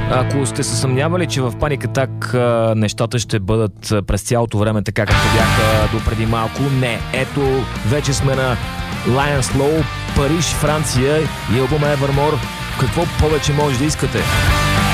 Ако сте се съмнявали, че в Panic Attack нещата ще бъдат през цялото време така, както бяха до преди малко, не. Ето, вече сме на Lion Slow, Париж, Франция и албума Evermore. Какво повече може да искате?